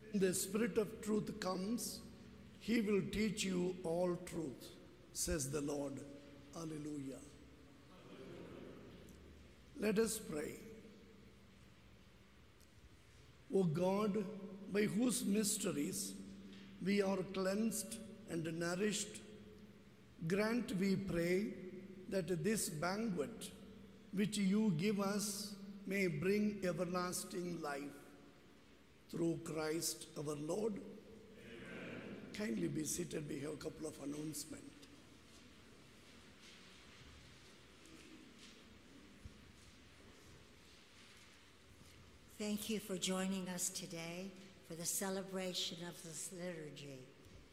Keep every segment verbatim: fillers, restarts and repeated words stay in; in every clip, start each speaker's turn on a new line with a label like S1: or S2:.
S1: the Spirit of truth comes, he will teach you all truth, says the Lord. Hallelujah. Let us pray. O God, by whose mysteries we are cleansed and nourished, grant, we pray, that this banquet which you give us may bring everlasting life. Through Christ our Lord. Amen. Kindly be seated. We have a couple of announcements.
S2: Thank you for joining us today for the celebration of this liturgy.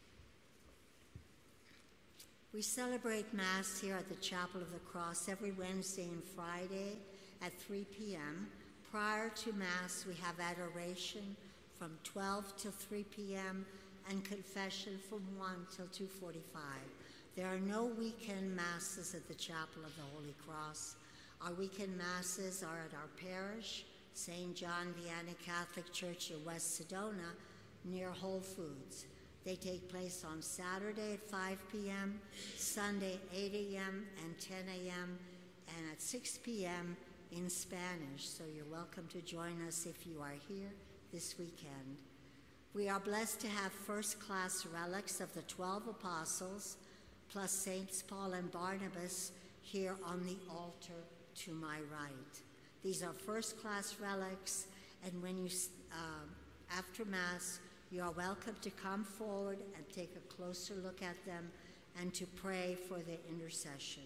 S2: We celebrate Mass here at the Chapel of the Cross every Wednesday and Friday at three p m Prior to Mass, we have adoration from twelve till three p m and confession from one till two forty-five. There are no weekend Masses at the Chapel of the Holy Cross. Our weekend Masses are at our parish, Saint John Vianney Catholic Church in West Sedona, near Whole Foods. They take place on Saturday at five p m, Sunday eight a m and ten a m, and at six p m in Spanish, so you're welcome to join us if you are here this weekend. We are blessed to have first-class relics of the twelve apostles, plus Saints Paul and Barnabas here on the altar to my right. These are first-class relics, and when you, uh, after Mass, you are welcome to come forward and take a closer look at them and to pray for their intercession.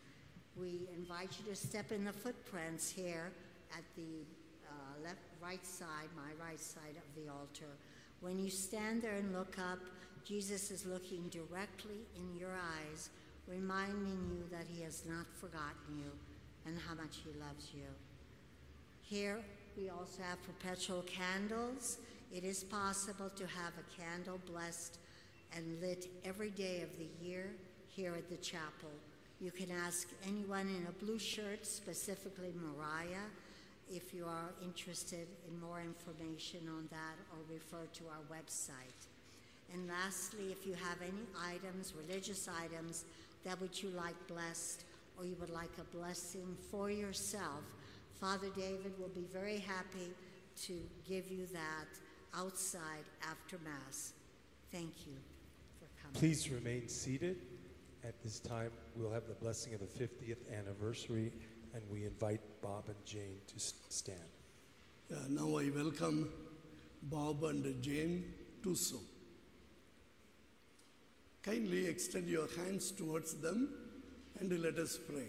S2: We invite you to step in the footprints here at the uh, left, right side, my right side of the altar. When you stand there and look up, Jesus is looking directly in your eyes, reminding you that he has not forgotten you and how much he loves you. Here, we also have perpetual candles. It is possible to have a candle blessed and lit every day of the year here at the chapel. You can ask anyone in a blue shirt, specifically Mariah, if you are interested in more information on that, or refer to our website. And lastly, if you have any items, religious items, that would you like blessed, or you would like a blessing for yourself, Father David will be very happy to give you that outside after Mass. Thank you for coming.
S3: Please remain seated. At this time, we'll have the blessing of the fiftieth anniversary, and we invite Bob and Jane to stand.
S1: Uh, now I welcome Bob and Jane Tuso. Kindly extend your hands towards them and let us pray.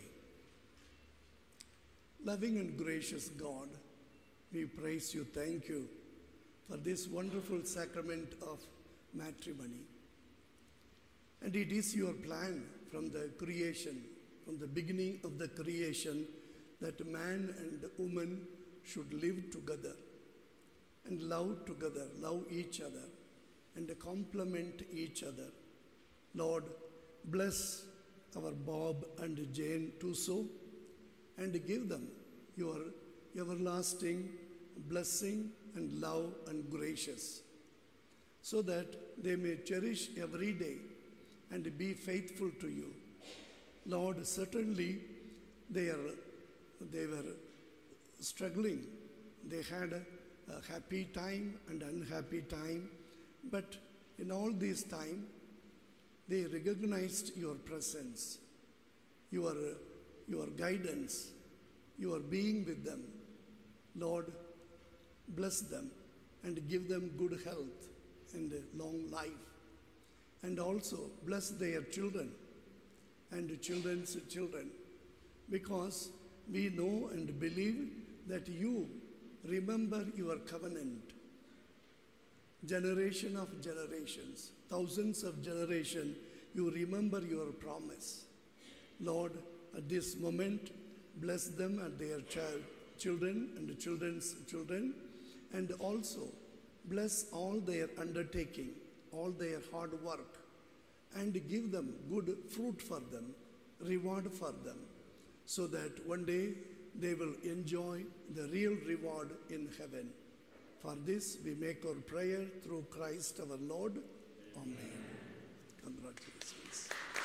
S1: Loving and gracious God, we praise you, thank you for this wonderful sacrament of matrimony. And it is your plan from the creation, from the beginning of the creation, that man and woman should live together and love together, love each other, and complement each other. Lord, bless our Bob and Jane Tuso and give them your everlasting blessing and love and gracious, so that they may cherish every day and be faithful to you. Lord, certainly they, are, they were struggling. They had a, a happy time and unhappy time, but in all this time, they recognized your presence, your, your guidance, your being with them. Lord, bless them and give them good health and long life. And also bless their children and children's children, because we know and believe that you remember your covenant. Generation of generations, thousands of generations, you remember your promise. Lord, at this moment, bless them and their child, children and children's children, and also bless all their undertaking, all their hard work, and give them good fruit for them, reward for them, so that one day they will enjoy the real reward in heaven. For this we make our prayer through Christ our Lord. Amen. Congratulations.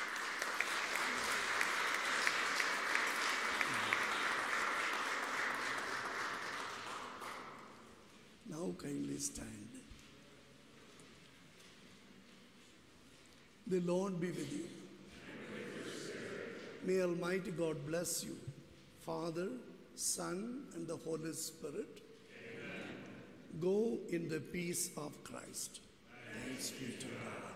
S1: Now kindly stand. The Lord be with you. May Almighty God bless you, Father, Son, and the Holy Spirit. Amen. Go in the peace of Christ. Amen. Thanks be to God.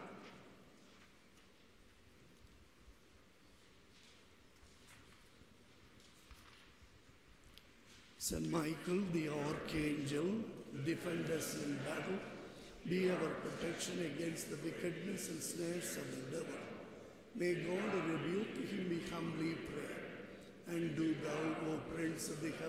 S1: Saint Michael, the Archangel, defend us in battle. Be our protection against the wickedness and snares of the devil. May God rebuke him, we humbly pray. And do thou, O Prince of the heaven,